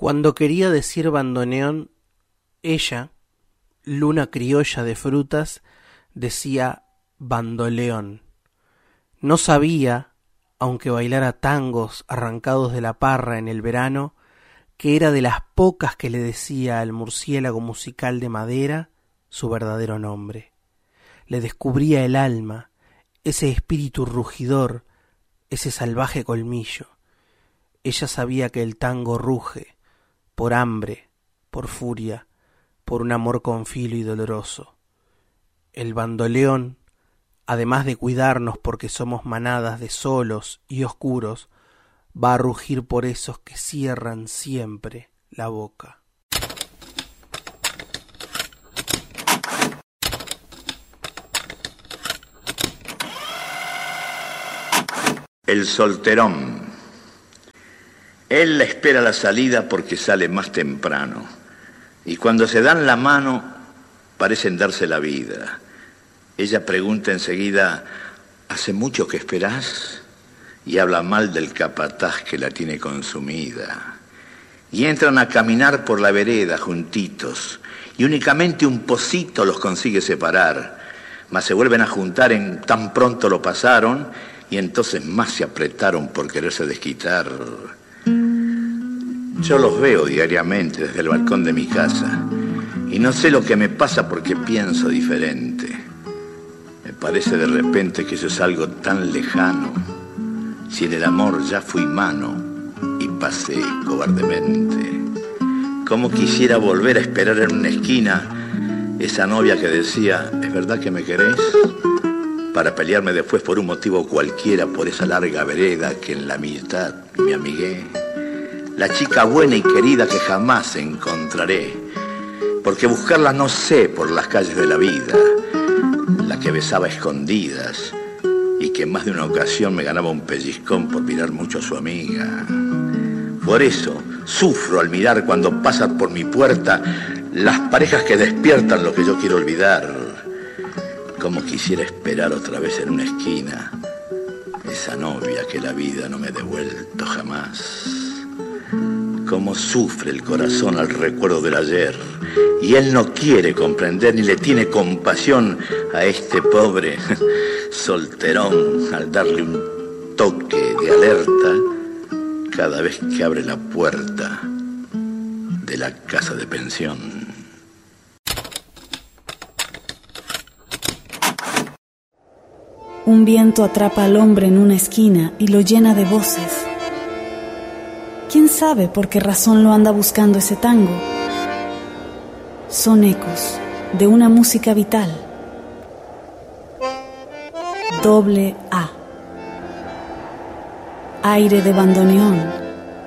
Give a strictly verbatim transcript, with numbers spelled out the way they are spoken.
Cuando quería decir bandoneón, ella, luna criolla de frutas, decía bandoleón. No sabía, aunque bailara tangos arrancados de la parra en el verano, que era de las pocas que le decía al murciélago musical de madera su verdadero nombre. Le descubría el alma, ese espíritu rugidor, ese salvaje colmillo. Ella sabía que el tango ruge, por hambre, por furia, por un amor con filo y doloroso. El bandoleón, además de cuidarnos porque somos manadas de solos y oscuros, va a rugir por esos que cierran siempre la boca. El solterón. Él la espera la salida porque sale más temprano. Y cuando se dan la mano, parecen darse la vida. Ella pregunta enseguida, ¿hace mucho que esperás? Y habla mal del capataz que la tiene consumida. Y entran a caminar por la vereda juntitos. Y únicamente un pocito los consigue separar. Mas se vuelven a juntar en tan pronto lo pasaron. Y entonces más se apretaron por quererse desquitar. Yo los veo diariamente desde el balcón de mi casa y no sé lo que me pasa porque pienso diferente. Me parece de repente que eso es algo tan lejano. Si en el amor ya fui mano y pasé cobardemente. Como quisiera volver a esperar en una esquina esa novia que decía, ¿es verdad que me querés? Para pelearme después por un motivo cualquiera por esa larga vereda que en la mitad me amigué. La chica buena y querida que jamás encontraré, porque buscarla no sé por las calles de la vida, la que besaba escondidas y que en más de una ocasión me ganaba un pellizcón por mirar mucho a su amiga. Por eso sufro al mirar cuando pasan por mi puerta las parejas que despiertan lo que yo quiero olvidar. Como quisiera esperar otra vez en una esquina esa novia que la vida no me ha devuelto jamás. Cómo sufre el corazón al recuerdo del ayer, y él no quiere comprender ni le tiene compasión a este pobre solterón al darle un toque de alerta cada vez que abre la puerta de la casa de pensión. Un viento atrapa al hombre en una esquina y lo llena de voces. ¿Quién sabe por qué razón lo anda buscando ese tango? Son ecos de una música vital. Doble A. Aire de bandoneón.